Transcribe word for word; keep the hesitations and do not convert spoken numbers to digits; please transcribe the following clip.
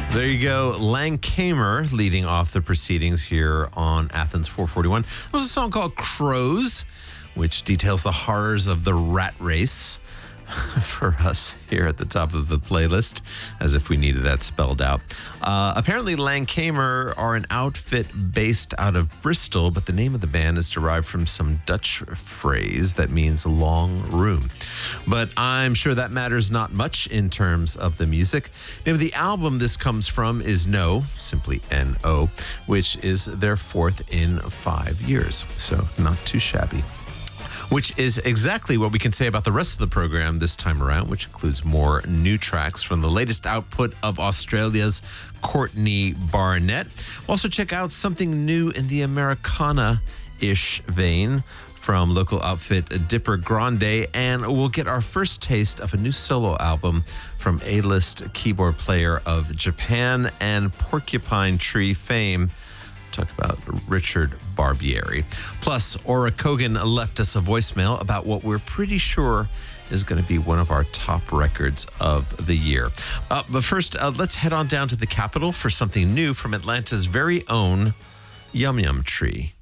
There you go. Langkamer leading off the proceedings here on Athens four forty-one. It was a song called Crows, which details the horrors of the rat race for us here at the top of the playlist, as if we needed that spelled out. Uh, apparently, Langkamer are an outfit based out of Bristol, but the name of the band is derived from some Dutch phrase that means long room. But I'm sure that matters not much in terms of the music. The name of the album this comes from is No, simply N O, which is their fourth in five years. So not too shabby. Which is exactly what we can say about the rest of the program this time around, which includes more new tracks from the latest output of Australia's Courtney Barnett. We'll also check out something new in the Americana-ish vein from local outfit Dipper Grande, and we'll get our first taste of a new solo album from A-list keyboard player of Japan and Porcupine Tree fame. Talk about Richard Barbieri. Plus, Ora Kogan left us a voicemail about what we're pretty sure is going to be one of our top records of the year. Uh, but first, uh, let's head on down to the Capitol for something new from Atlanta's very own Yum Yum Tree.